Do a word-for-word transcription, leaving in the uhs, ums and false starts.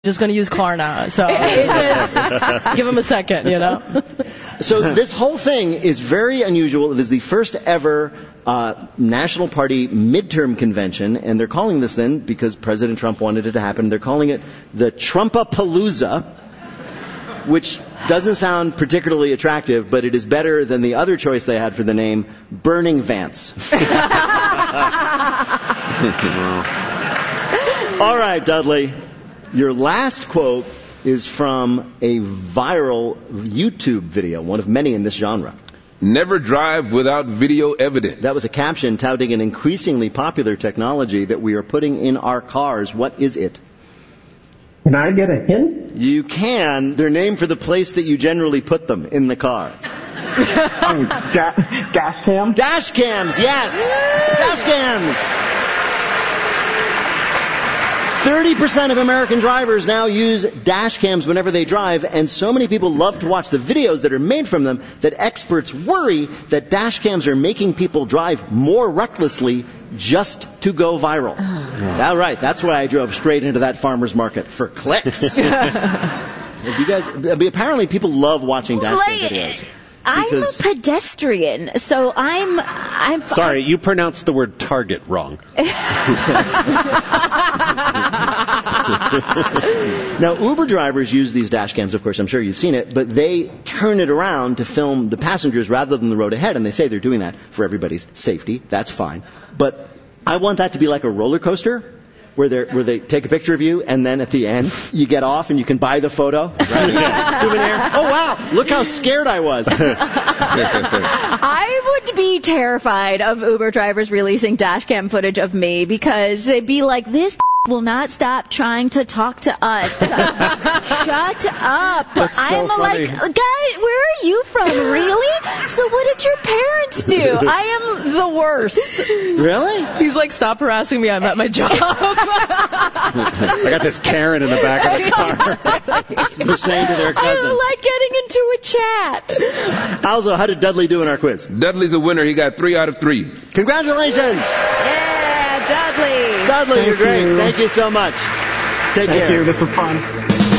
just going to use Klarna. So it's just give him a second, you know. So this whole thing is very unusual. It is the first ever uh, National Party midterm convention, and they're calling this then, because President Trump wanted it to happen, they're calling it the Trumpapalooza, which doesn't sound particularly attractive, but it is better than the other choice they had for the name, Burning Vance. All right, Dudley. Your last quote is from a viral YouTube video, one of many in this genre. Never drive without video evidence. That was a caption touting an increasingly popular technology that we are putting in our cars. What is it? Can I get a hint? You can. They're named for the place that you generally put them, in the car. Oh, da- dash cam? Dash cams, yes! Dash cams! thirty percent of American drivers now use dash cams whenever they drive, and so many people love to watch the videos that are made from them that experts worry that dash cams are making people drive more recklessly just to go viral. All right, that's why I drove straight into that farmer's market, for clicks. You guys, I mean, apparently people love watching dash cam videos. I'm a pedestrian, so I'm... I'm Sorry, you pronounced the word target wrong. Now, Uber drivers use these dash cams, of course, I'm sure you've seen it, but they turn it around to film the passengers rather than the road ahead, and they say they're doing that for everybody's safety. That's fine. But I want that to be like a roller coaster, where they where they take a picture of you, and then at the end, you get off and you can buy the photo. Right? Souvenir. Oh, wow, look how scared I was. I would be terrified of Uber drivers releasing dash cam footage of me, because they'd be like, this will not stop trying to talk to us. Shut up. That's so I'm funny. like, guy, where are you from? Really? So what did your parents do? I am the worst. Really? He's like, stop harassing me. I'm at my job. I got this Karen in the back of the car. For saying to their cousin. I like getting into a chat. Also, how did Dudley do in our quiz? Dudley's a winner. He got three out of three. Congratulations. Yeah, Dudley. Dudley, Thank you're great. you. Thank you so much. Take Thank care. you. This was fun.